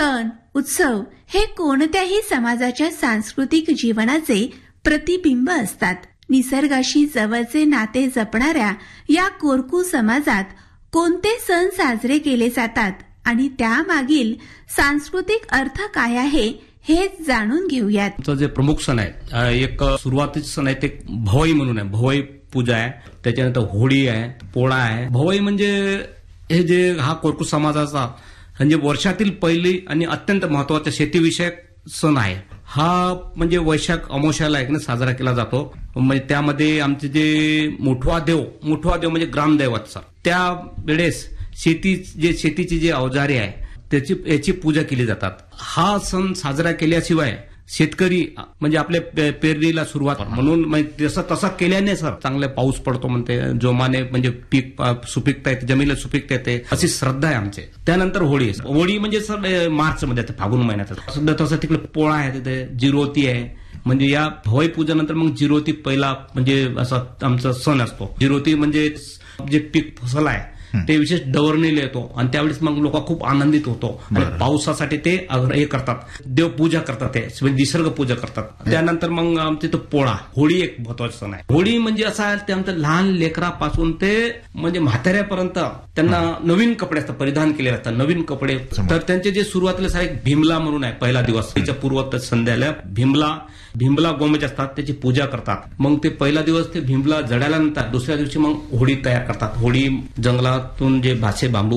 सण उत्सव हे कोणत्याही समाजाच्या सांस्कृतिक जीवनाचे प्रतिबिंब असतात. निसर्गाशी जवळचे नाते जपणाऱ्या या कोरकू समाजात कोणते सण साजरे केले जातात आणि त्यामागील सांस्कृतिक अर्थ काय आहे हे जाणून घेऊयात. आमचा जे प्रमुख सण आहे, एक सुरुवातीचा सण आहे ते भवाई म्हणून आहे. भवाई पूजा आहे, त्याच्यानंतर होळी आहे, पोळा आहे. भवाई म्हणजे हे जे हा कोरकू समाजाचा म्हणजे वर्षातील पहिली आणि अत्यंत महत्वाचा शेतीविषयक सण आहे. हा म्हणजे वैशाख अमावस्याला साजरा केला जातो. म्हणजे त्यामध्ये आमचे जे मुठवा देव म्हणजे ग्रामदैवतचा, त्या वेळेस शेतीची जे अवजारे आहे याची पूजा केली जातात. हा सण साजरा केल्याशिवाय शेतकरी म्हणजे आपल्या पेरणीला सुरुवात म्हणून तसं केल्याने सर चांगले पाऊस पडतो म्हणते, जोमाने म्हणजे पीक सुपीकता येते, जमिनीला सुपीकता येते, अशी श्रद्धा आहे आमची. त्यानंतर होळी म्हणजे सर मार्च मध्ये फागुन महिन्यात. सध्या तसं तिकडे पोळा आहे, तिथे जिरोती आहे. म्हणजे या भवाई पूजेनंतर मग जिरोती पहिला म्हणजे असा आमचा सण असतो. जिरोती म्हणजे जे पीक फसल आहे ते विशेष डवरणीला येतो आणि त्यावेळेस मग लोक खूप आनंदित होतो आणि पावसासाठी ते हे करतात, देवपूजा करतात, ते निसर्ग पूजा करतात. त्यानंतर मग आमच्या इथं पोळा, होळी एक महत्वाचा सण आहे. होळी म्हणजे असा आहे ते आमच्या लहान लेकरापासून ते म्हणजे म्हाताऱ्यापर्यंत त्यांना नवीन कपडे असतात, परिधान केले असतात, नवीन कपडे. तर त्यांचे जे सुरुवातीला एक भीमला म्हणून आहे, पहिला दिवस तिच्या पूर्व संध्याला भीमला गोमेज असतात, त्याची पूजा करतात. मग ते पहिला दिवस ते भीमला जळाल्यानंतर दुसऱ्या दिवशी मग होळी तयार करतात. होळी जंगलातून जे बांबू